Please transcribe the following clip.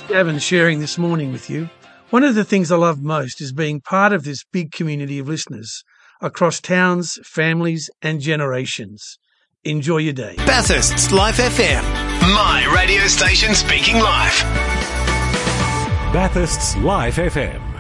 Gavin sharing this morning with you. One of the things I love most is being part of this big community of listeners across towns, families and generations. Enjoy your day. Bathurst's Life FM. My radio station speaking live. Bathurst's Life FM.